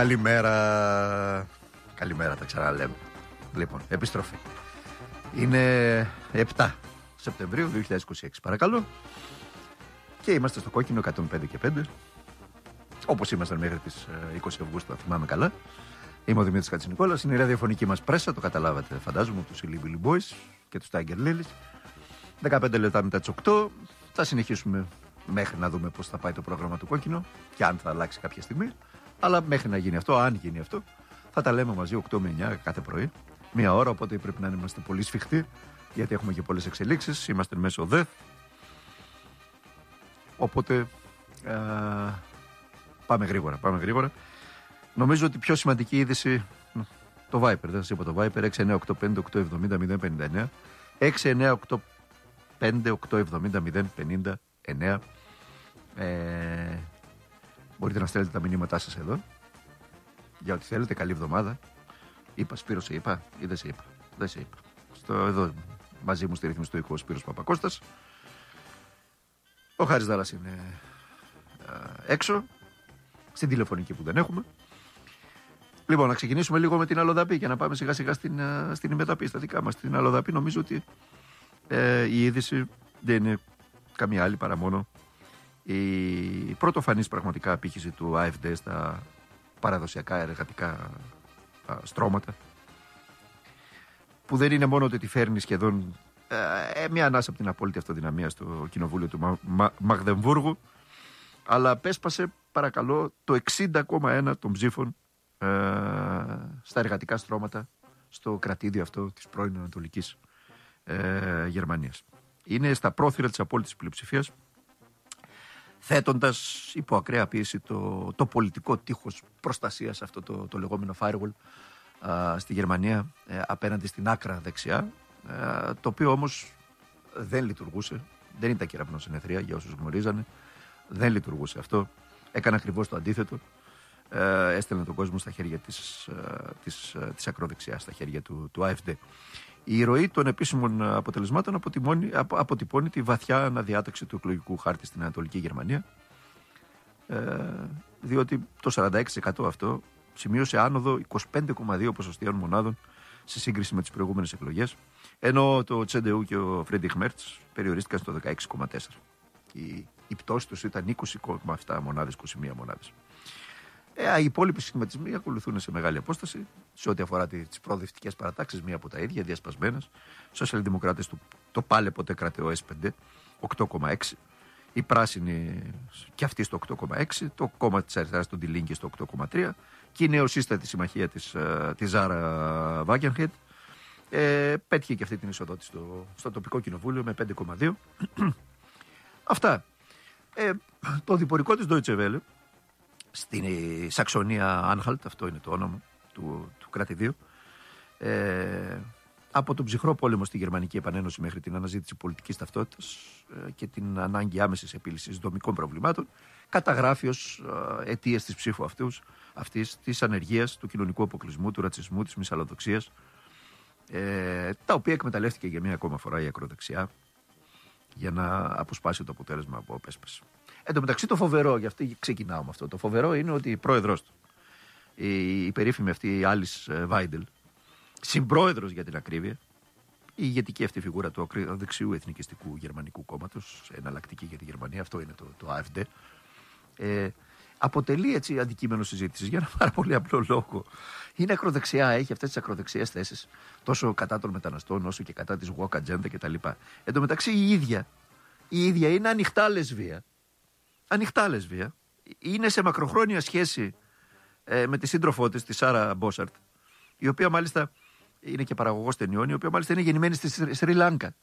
Καλημέρα. Καλημέρα, τα ξαναλέμε. Λοιπόν, επιστροφή. Είναι 7 Σεπτεμβρίου 2026, παρακαλώ. Και είμαστε στο κόκκινο 105 και 5. Όπως ήμασταν μέχρι τις 20 Αυγούστου, θα θυμάμαι καλά. Είμαι ο Δημήτρης Κατσινικόλας. Είναι η ραδιοφωνική μας πρέσα, το καταλάβατε, φαντάζομαι, από τους Illegally Boys και τους Tiger Lilies. 15 λεπτά μετά τις 8. Θα συνεχίσουμε μέχρι να δούμε πώς θα πάει το πρόγραμμα του κόκκινο και αν θα αλλάξει κάποια στιγμή. Αλλά μέχρι να γίνει αυτό, αν γίνει αυτό, θα τα λέμε μαζί 8 με 9 κάθε πρωί. Μία ώρα, οπότε πρέπει να είμαστε πολύ σφιχτοί, γιατί έχουμε και πολλές εξελίξεις. Είμαστε μέσω ΔΕΘ. Οπότε πάμε γρήγορα. Νομίζω ότι η πιο σημαντική είδηση, το Viper, δεν σας είπα το Viper, 6985-870-059, 6985-870-059. Μπορείτε να στέλνετε τα μηνύματά σας εδώ για ό,τι θέλετε. Καλή εβδομάδα. Είπα Σπύρο, σε είπα ή δεν σε είπα? Δεν σε είπα. Εδώ μαζί μου στη ρύθμιση του οίκου ο Σπύρος Παπακώστας. Ο Χάρης Δάλλας είναι έξω, στην τηλεφωνική που δεν έχουμε. Λοιπόν, να ξεκινήσουμε λίγο με την Αλλοδαπή και να πάμε σιγά σιγά στην Ημεταπή, στα δικά μας. Στην Αλλοδαπή νομίζω ότι η είδηση δεν είναι καμία άλλη παρά μόνο η πρωτοφανής πραγματικά απήχηση του AfD στα παραδοσιακά εργατικά στρώματα, που δεν είναι μόνο ότι τη φέρνει σχεδόν μια ανάσα από την απόλυτη αυτοδυναμία στο κοινοβούλιο του Μαγδεμβούργου, αλλά απέσπασε, παρακαλώ, το 60,1 των ψήφων στα εργατικά στρώματα στο κρατήδιο αυτό της πρώην Ανατολικής Γερμανίας. Είναι στα πρόθυρα της απόλυτης πλειοψηφίας, θέτοντας υπό ακραία πίεση το πολιτικό τείχος προστασίας, αυτό το λεγόμενο firewall στη Γερμανία απέναντι στην άκρα δεξιά, το οποίο όμως δεν λειτουργούσε, δεν ήταν κεραυνοσυνεθρία για όσους γνωρίζανε, δεν λειτουργούσε αυτό, έκανε ακριβώς το αντίθετο, έστελνε τον κόσμο στα χέρια της ακροδεξιάς, στα χέρια του AfD. Η ροή των επίσημων αποτελεσμάτων αποτυπώνει τη βαθιά αναδιάταξη του εκλογικού χάρτη στην Ανατολική Γερμανία, διότι το 46% αυτό σημείωσε άνοδο 25,2 ποσοστιαίων μονάδων σε σύγκριση με τις προηγούμενες εκλογές, ενώ το CDU και ο Friedrich Merz περιορίστηκαν στο 16,4. Η πτώση τους ήταν 20,7 μονάδες, 21 μονάδες. Οι υπόλοιποι σχηματισμοί ακολουθούν σε μεγάλη απόσταση σε ό,τι αφορά τις προοδευτικές παρατάξεις, μία από τα ίδια, διασπασμένες. Σοσιαλδημοκράτες το πάλε ποτέ κρατεό S5, 8,6. Οι πράσινοι και αυτοί στο 8,6. Το κόμμα της αριστεράς, το Die Linke, στο 8,3. Και η νεοσύστατη συμμαχία της Zara Wagenknecht πέτυχε και αυτή την εισοδότηση στο τοπικό κοινοβούλιο με 5,2. Αυτά. Το διπορικό της Deutsche Welle στην Σαξονία Άνχαλτ, αυτό είναι το όνομα του κρατηδίου, από τον ψυχρό πόλεμο στη Γερμανική Επανένωση μέχρι την αναζήτηση πολιτικής ταυτότητας και την ανάγκη άμεσης επίλυσης δομικών προβλημάτων, καταγράφει ως αιτίες της ψήφου αυτής της ανεργίας, του κοινωνικού αποκλεισμού, του ρατσισμού, της μυσαλλοδοξίας, τα οποία εκμεταλλεύτηκε για μία ακόμα φορά η ακροδεξιά για να αποσπάσει το αποτέλεσμα από απέσπαση. Εν τω μεταξύ, το φοβερό, γι' αυτό ξεκινάω με αυτό, το φοβερό είναι ότι η πρόεδρος του, η περίφημη αυτή η Alice Weidel, συμπρόεδρος για την ακρίβεια, η ηγετική αυτή φιγούρα του δεξιού εθνικιστικού γερμανικού κόμματος, εναλλακτική για τη Γερμανία, αυτό είναι το AfD, αποτελεί έτσι αντικείμενο συζήτησης για ένα πάρα πολύ απλό λόγο. Είναι ακροδεξιά, έχει αυτές τις ακροδεξιές θέσεις, τόσο κατά των μεταναστών όσο και κατά της woke agenda κτλ. Εν τω μεταξύ η ίδια είναι ανοιχτά λεσβία. Ανοιχτά λεσβία. Είναι σε μακροχρόνια σχέση με τη σύντροφό της, τη Σάρα Μπόσαρτ, η οποία μάλιστα είναι και παραγωγός ταινιών, η οποία μάλιστα είναι γεννημένη στη Σρι Λάνκα,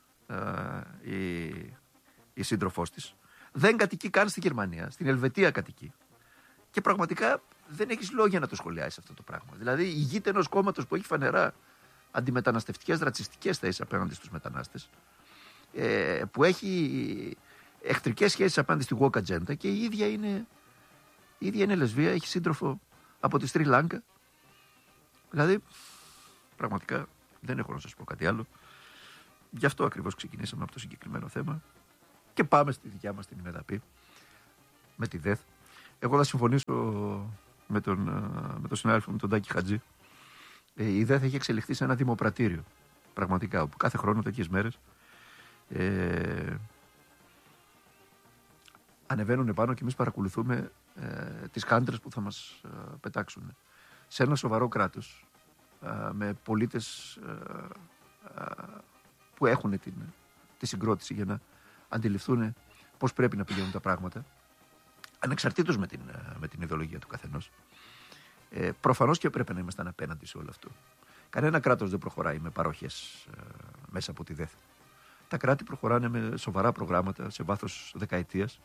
η σύντροφός της. Δεν κατοικεί καν στη Γερμανία, στην Ελβετία κατοικεί. Και πραγματικά δεν έχεις λόγια να το σχολιάσεις αυτό το πράγμα. Δηλαδή, ηγείται ενός κόμματος που έχει φανερά αντιμεταναστευτικές, ρατσιστικές θέσεις απέναντι στους μετανάστες, που έχει εχθρικές σχέσεις απέναντι στη woke agenda, και η ίδια είναι λεσβία, έχει σύντροφο από τη Σρι Λάνκα. Δηλαδή, πραγματικά δεν έχω να σας πω κάτι άλλο. Γι' αυτό ακριβώς ξεκινήσαμε από το συγκεκριμένο θέμα και πάμε στη δικιά μας την ημεδαπή με τη ΔΕΘ. Εγώ θα συμφωνήσω με τον συνάδελφο, με τον Τάκη Χατζή, η ΔΕΘ έχει εξελιχθεί σε ένα δημοπρατήριο. Πραγματικά, όπου κάθε χρόνο τέτοιες μέρες ανεβαίνουν πάνω και εμείς παρακολουθούμε τις χάντρες που θα μας πετάξουν. Σε ένα σοβαρό κράτος, με πολίτες που έχουν τη συγκρότηση για να αντιληφθούν πώς πρέπει να πηγαίνουν τα πράγματα, ανεξαρτήτως με την ιδεολογία του καθενός. Προφανώς και πρέπει να ήμασταν απέναντι σε όλο αυτό. Κανένα κράτος δεν προχωράει με παροχές μέσα από τη ΔΕΘ. Τα κράτη προχωράνε με σοβαρά προγράμματα σε βάθος δεκαετίας,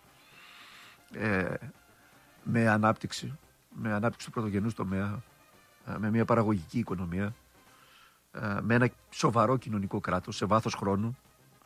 με ανάπτυξη του πρωτογενούς τομέα, με μια παραγωγική οικονομία, με ένα σοβαρό κοινωνικό κράτος σε βάθος χρόνου.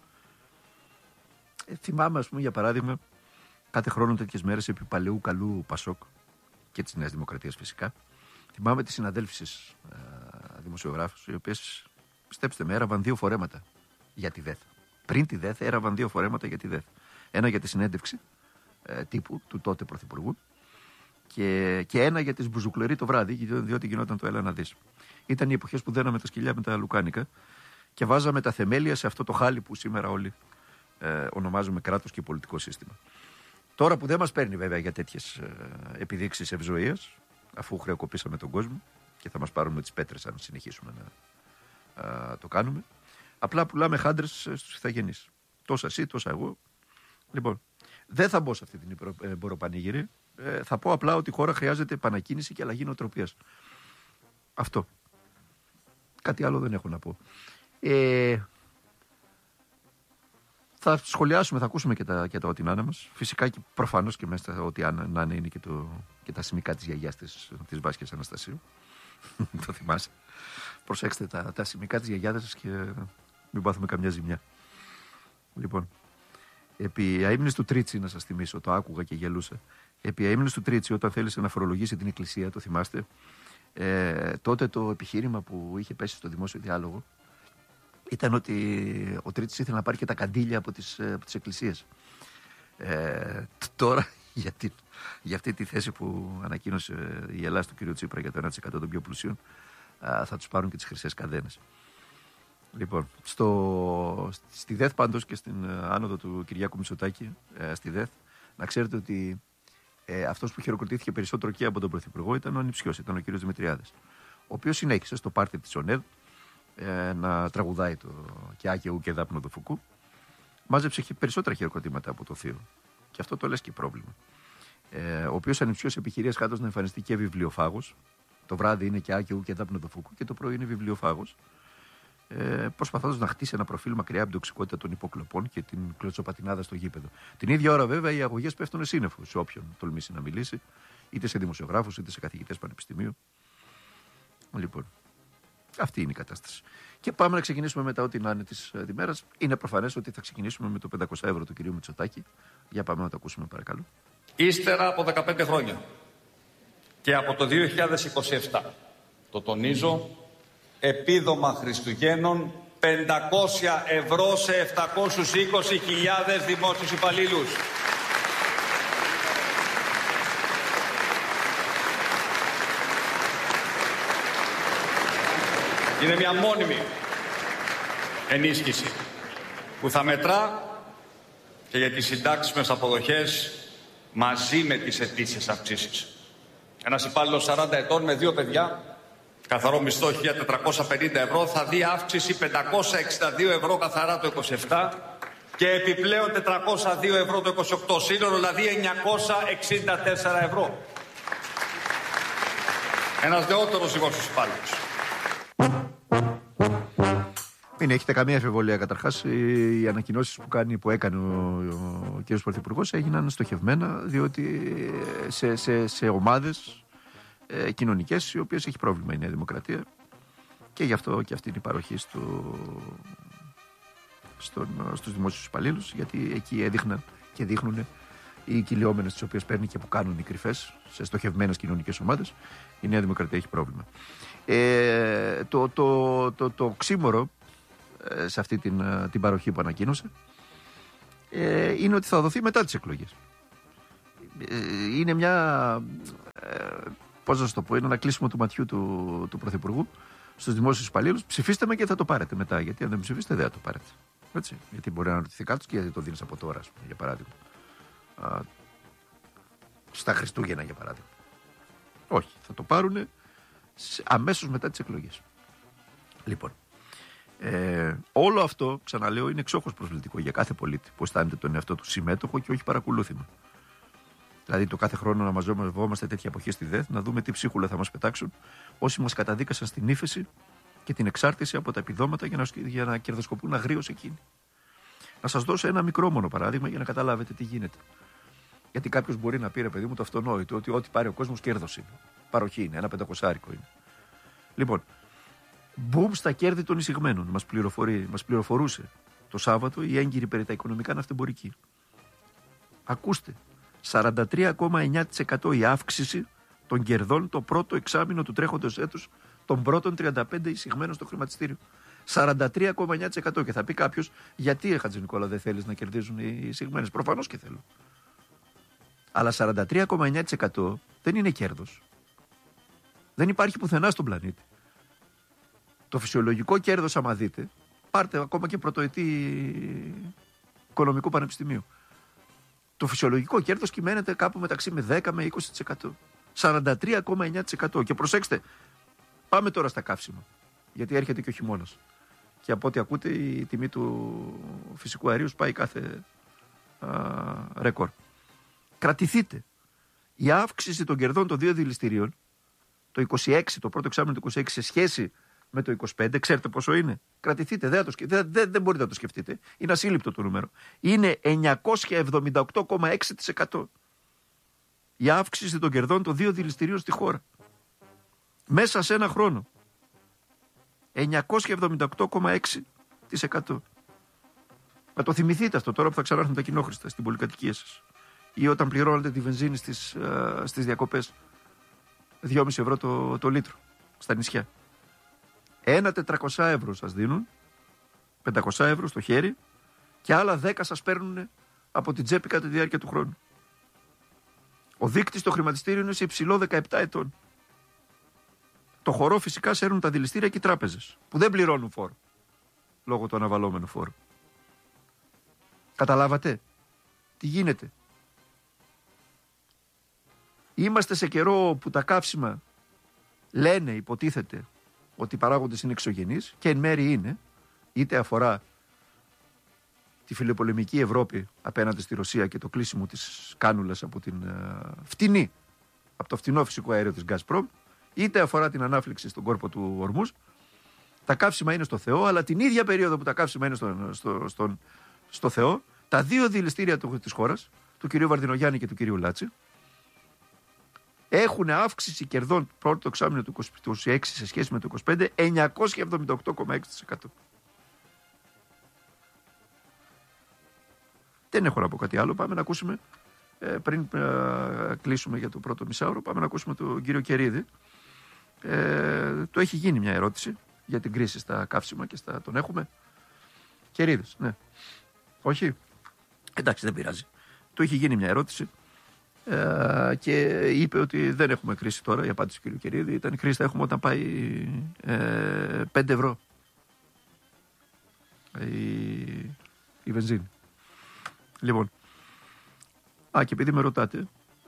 Θυμάμαι, ας πούμε, για παράδειγμα, κάθε χρόνο τέτοιες μέρες επί παλαιού καλού Πασόκ και της Νέας Δημοκρατίας φυσικά, θυμάμαι τις συναδέλφισες δημοσιογράφους, οι οποίες, πιστέψτε με, έραβαν 2 φορέματα για τη ΔΕΘ. Πριν τη ΔΕΘ έραβαν 2 φορέματα για τη ΔΕΘ. Ένα για τη συνέντευξη τύπου του τότε Πρωθυπουργού και ένα για τις μπουζουκλερί το βράδυ, διότι γινόταν το έλα να δεις. Ήταν οι εποχές που δέναμε τα σκυλιά με τα λουκάνικα και βάζαμε τα θεμέλια σε αυτό το χάλι που σήμερα όλοι ονομάζουμε κράτος και πολιτικό σύστημα. Τώρα που δεν μας παίρνει βέβαια για τέτοιες επιδείξεις ευζοίας, αφού χρεοκοπήσαμε τον κόσμο και θα μας πάρουν με τις πέτρες αν συνεχίσουμε να το κάνουμε, απλά πουλάμε χάντρες στους ηθαγενείς. Τόσα εσύ, τόσα εγώ. Λοιπόν, δεν θα μπω σε αυτή την εμποροπανήγυρη. Θα πω απλά ότι η χώρα χρειάζεται επανακίνηση και αλλαγή νοοτροπίας. Αυτό. Κάτι άλλο δεν έχω να πω. Θα σχολιάσουμε, θα ακούσουμε και τα ό,τι να είναι μας. Φυσικά και προφανώς και μέσα στα ό,τι να είναι και τα σημικά της γιαγιάς της Βάσιας Αναστασίου. Το θυμάσαι. Προσέξτε τα σημικά της γιαγιάδας σας και μην πάθουμε καμιά ζημιά. Λοιπόν, επί αείμνης του Τρίτσι, να σας θυμίσω, το άκουγα και γελούσα. Επί αείμνης του Τρίτσι, όταν θέλησε να φορολογήσει την εκκλησία, το θυμάστε, τότε το επιχείρημα που είχε πέσει στο δημόσιο διάλογο ήταν ότι ο Τρίτσης ήθελε να πάρει και τα καντήλια από τις εκκλησίες. Τώρα για αυτή τη θέση που ανακοίνωσε η Ελλάδα του κ. Τσίπρα για το 1% των πιο πλουσίων, θα τους πάρουν και τις χρυσές καδένες. Λοιπόν, στη ΔΕΘ πάντως και στην άνοδο του Κυριάκου Μητσοτάκη, στη ΔΕΘ, να ξέρετε ότι αυτός που χειροκροτήθηκε περισσότερο και από τον Πρωθυπουργό ήταν ο ανιψιός, ήταν ο κ. Δημητριάδης, ο οποίος συνέχισε στο πάρτι της ΟΝΕΔ να τραγουδάει το «Και άκαιου και δάπνο του Φουκού». Μάζεψε περισσότερα χειροκροτήματα από το θείο. Και αυτό το λες και πρόβλημα. Ο οποίος ανιψιός επιχειρεί ασχάτως να εμφανιστεί και βιβλιοφάγος. Το βράδυ είναι «Και άκαιου και δάπνο του Φουκού» και το πρωί είναι βιβλιοφάγος. Προσπαθώντας να χτίσει ένα προφίλ μακριά από την τοξικότητα των υποκλοπών και την κλωτσοπατινάδα στο γήπεδο. Την ίδια ώρα, βέβαια, οι αγωγές πέφτουν σύννεφο σε όποιον τολμήσει να μιλήσει, είτε σε δημοσιογράφους είτε σε καθηγητές πανεπιστημίου. Λοιπόν, αυτή είναι η κατάσταση. Και πάμε να ξεκινήσουμε μετά ό,τι να είναι της ημέρας. Είναι προφανές ότι θα ξεκινήσουμε με το 500 € του κυρίου Μητσοτάκη. Για πάμε να το ακούσουμε, παρακαλώ. Ύστερα από 15 χρόνια και από το 2027, το τονίζω, επίδομα Χριστουγέννων 500 € σε 720.000 δημόσιους υπαλλήλους. Είναι μια μόνιμη ενίσχυση που θα μετρά και για τις συντάξεις μεσαποδοχές μαζί με τις ετήσιες αυξήσεις. Ένας υπάλληλος 40 ετών με 2 παιδιά, καθαρό μισθό 1.450 € θα δει αύξηση 562 € καθαρά το 27 και επιπλέον 402 € το 28, σύνολο δηλαδή 964 €. Ένας νεότερος δημόσιος υπάλληλος. Μην έχετε καμία αμφιβολία. Καταρχάς, οι ανακοινώσεις που έκανε ο κ. Πρωθυπουργός έγιναν στοχευμένα, διότι σε ομάδες κοινωνικές, οι οποίες έχει πρόβλημα η Νέα Δημοκρατία, και γι' αυτό και αυτή είναι η παροχή στους δημόσιους υπαλλήλους, γιατί εκεί έδειχναν και δείχνουν οι κυλιόμενες τις οποίες παίρνει και που κάνουν οι κρυφές σε στοχευμένες κοινωνικές ομάδες. Η Νέα Δημοκρατία έχει πρόβλημα. Το οξύμορο σε αυτή την παροχή που ανακοίνωσε είναι ότι θα δοθεί μετά τις εκλογές. Είναι μια πώς να σας το πω, είναι ένα κλείσιμο του ματιού του Πρωθυπουργού στους δημόσιους υπαλλήλους. Ψηφίστε με και θα το πάρετε μετά. Γιατί αν δεν ψηφίσετε, δεν θα το πάρετε. Έτσι. Γιατί μπορεί να ρωτηθεί κάποιος και γιατί το δίνεις από τώρα, ας πούμε, για παράδειγμα. Στα Χριστούγεννα, για παράδειγμα. Όχι, θα το πάρουν αμέσως μετά τις εκλογές. Λοιπόν, όλο αυτό, ξαναλέω, είναι εξόχως προσβλητικό για κάθε πολίτη που αισθάνεται τον εαυτό του συμμέτοχο και όχι παρακολούθημα. Δηλαδή, το κάθε χρόνο να μαζεύομαστε τέτοια εποχή στη ΔΕΘ, να δούμε τι ψίχουλα θα μας πετάξουν όσοι μας καταδίκασαν στην ύφεση και την εξάρτηση από τα επιδόματα για να κερδοσκοπούν αγρίως εκείνοι. Να σας δώσω ένα μικρό μόνο παράδειγμα για να καταλάβετε τι γίνεται. Γιατί κάποιος μπορεί να πει, ρε παιδί μου, το αυτονόητο, ότι ό,τι πάρει ο κόσμος κέρδος είναι. Παροχή είναι, ένα 500 είναι. Λοιπόν, μπούμ στα κέρδη των εισηγμένων. Μας πληροφορούσε το Σάββατο η έγκυρη περί τα οικονομικά ναυτεμπορική. Ακούστε, 43,9% η αύξηση των κερδών το πρώτο εξάμηνο του τρέχοντος έτους των πρώτων 35 εισηγμένων στο χρηματιστήριο. 43,9%. Και θα πει κάποιος, γιατί Χατζηνικόλα δεν θέλεις να κερδίζουν οι εισηγμένες? Προφανώς και θέλω. Αλλά 43,9% δεν είναι κέρδος. Δεν υπάρχει πουθενά στον πλανήτη. Το φυσιολογικό κέρδος, άμα δείτε, πάρτε ακόμα και πρωτοετή οικονομικού πανεπιστημίου. Το φυσιολογικό κέρδος κυμαίνεται κάπου μεταξύ με 10 με 20%. 43,9%. Και προσέξτε, πάμε τώρα στα καύσιμα. Γιατί έρχεται και ο χειμώνας. Και από ό,τι ακούτε, η τιμή του φυσικού αερίου πάει κάθε ρεκόρ. Κρατηθείτε. Η αύξηση των κερδών των δύο δηληστηρίων, το 26, το πρώτο εξάμηνο του 26, σε σχέση με το 25, ξέρετε πόσο είναι? Κρατηθείτε, δεν μπορείτε να το σκεφτείτε. Είναι ασύλληπτο το νούμερο. Είναι 978,6%. Η αύξηση των κερδών των δύο δηληστηρίων στη χώρα. Μέσα σε ένα χρόνο. 978,6%. Να το θυμηθείτε αυτό τώρα που θα ξανάρθουν τα κοινόχρηστα στην πολυκατοικία σας. Ή όταν πληρώνετε τη βενζίνη στις διακοπές 2,5 ευρώ το λίτρο στα νησιά. 1.400 ευρώ σας δίνουν, 500 ευρώ στο χέρι και άλλα 10 σας παίρνουν από την τσέπη κατά τη διάρκεια του χρόνου. Ο δείκτης στο χρηματιστήριο είναι σε υψηλό 17 ετών. Το χορό φυσικά σέρνουν τα δηληστήρια και οι τράπεζες που δεν πληρώνουν φόρο λόγω του αναβαλώμενου φόρου. Καταλάβατε τι γίνεται? Είμαστε σε καιρό που τα καύσιμα λένε, υποτίθεται, ότι οι παράγοντες είναι εξωγενείς και εν μέρει είναι, είτε αφορά τη φιλοπολεμική Ευρώπη απέναντι στη Ρωσία και το κλείσιμο της κάνουλας από το φτηνό φυσικό αέριο της Gazprom, είτε αφορά την ανάφλιξη στον κόρπο του Ορμούζ. Τα καύσιμα είναι στο Θεό, αλλά την ίδια περίοδο που τα καύσιμα είναι στο Θεό, τα δύο δηληστήρια της χώρας, του κυρίου Βαρδινογιάννη και του κυρίου Λάτση, έχουν αύξηση κερδών πρώτο εξάμηνο του 26 σε σχέση με το 25 978,6%. Δεν έχω να πω κάτι άλλο. Πάμε να ακούσουμε, πριν κλείσουμε για το πρώτο μισάωρο, πάμε να ακούσουμε τον κύριο Κερίδη. Του έχει γίνει μια ερώτηση για την κρίση στα καύσιμα και τον έχουμε. Κερίδης, ναι. Όχι. Εντάξει, δεν πειράζει. Του έχει γίνει μια ερώτηση. Και είπε ότι δεν έχουμε κρίση τώρα. Η απάντηση του κ. Κερίδη ήταν: η κρίση θα έχουμε όταν πάει 5 ευρώ η βενζίνη. Λοιπόν, και επειδή με ρωτάτε,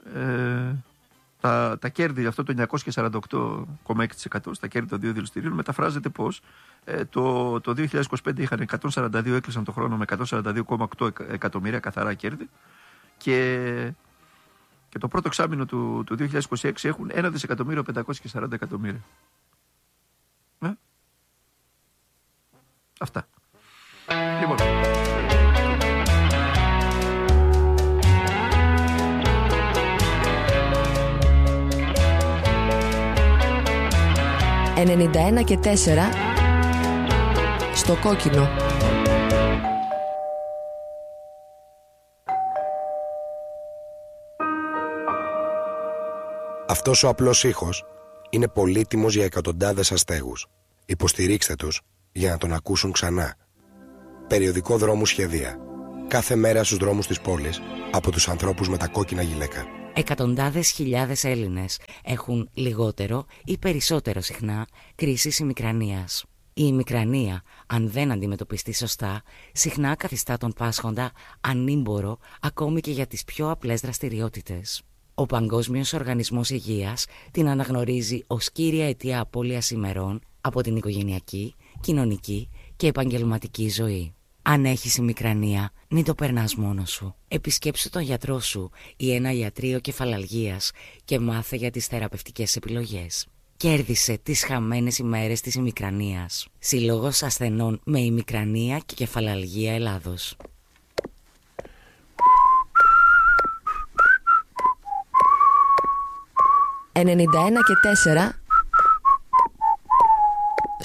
τα κέρδη, αυτό το 948,6% στα κέρδη των δύο δηληστηρίων μεταφράζεται πως το 2025 είχαν 142, έκλεισαν το χρόνο με 142,8 εκατομμύρια καθαρά κέρδη και το πρώτο εξάμηνο του 2026 έχουν 1.540 εκατομμύρια. Αυτά. Λοιπόν. «91 και 4» στο κόκκινο. Αυτός ο απλός ήχος είναι πολύτιμος για εκατοντάδες αστέγους. Υποστηρίξτε τους για να τον ακούσουν ξανά. Περιοδικό Δρόμου Σχεδία. Κάθε μέρα στους δρόμους της πόλης από τους ανθρώπους με τα κόκκινα γυλαίκα. Εκατοντάδες χιλιάδες Έλληνες έχουν λιγότερο ή περισσότερο συχνά κρίσεις ημικρανίας. Η ημικρανία, αν δεν αντιμετωπιστεί σωστά, συχνά καθιστά τον πάσχοντα ανήμπορο ακόμη και για τις πιο απλές δραστηριότητες. Ο Παγκόσμιος Οργανισμός Υγείας την αναγνωρίζει ως κύρια αιτία απώλειας ημερών από την οικογενειακή, κοινωνική και επαγγελματική ζωή. Αν έχεις ημικρανία, μην το περνάς μόνος σου. Επισκέψου τον γιατρό σου ή ένα ιατρείο κεφαλαλγίας και μάθε για τις θεραπευτικές επιλογές. Κέρδισε τις χαμένες ημέρες της ημικρανίας. Σύλλογος Ασθενών με Ημικρανία και Κεφαλαλγία Ελλάδος. 91 και 4